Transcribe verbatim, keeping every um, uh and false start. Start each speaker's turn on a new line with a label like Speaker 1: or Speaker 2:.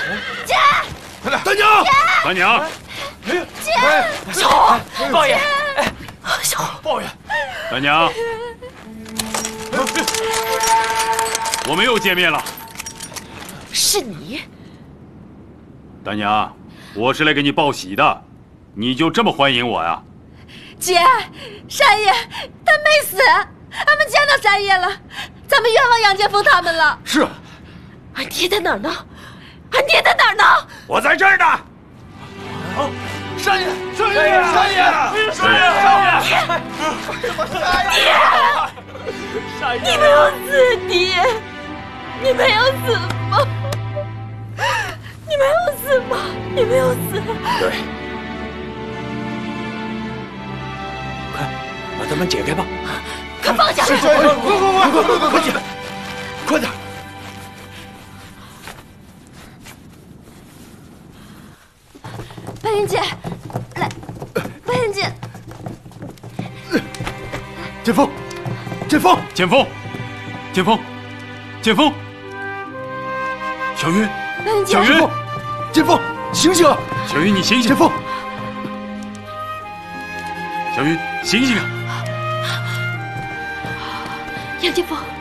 Speaker 1: 姐，
Speaker 2: 大娘，
Speaker 3: 大娘，
Speaker 1: 姐，
Speaker 4: 小红，抱爷，
Speaker 1: 小红，
Speaker 4: 抱爷，
Speaker 3: 大娘，我们又见面了。
Speaker 1: 是你，
Speaker 3: 大娘，我是来给你报喜的，你就这么欢迎我呀？
Speaker 1: 姐，山爷他没死，俺们见到山爷了，咱们冤枉杨建峰他们了。
Speaker 2: 是。
Speaker 1: 俺爹在哪儿呢？俺爹在哪儿呢？
Speaker 2: 我在这儿呢。
Speaker 4: 啊，山爷，
Speaker 2: 山爷，山爷，
Speaker 4: 山爷，山爷，
Speaker 1: 爹，
Speaker 4: 山爷，
Speaker 1: 你没有死，爹，你没有死吗？你没有死吗？你没有死。
Speaker 2: 对。快，把他们解开吧！
Speaker 1: 快放下！
Speaker 2: 是山爷，快快快快快快解！快点！
Speaker 1: 白云姐，来，白云姐，
Speaker 2: 剑锋，剑锋，
Speaker 3: 剑锋，剑锋，剑锋，小云，
Speaker 1: 白云姐，
Speaker 3: 小云，
Speaker 2: 剑锋，醒醒啊！
Speaker 3: 小云，你醒醒！
Speaker 2: 剑锋，
Speaker 3: 小云，醒醒啊！
Speaker 1: 杨剑锋。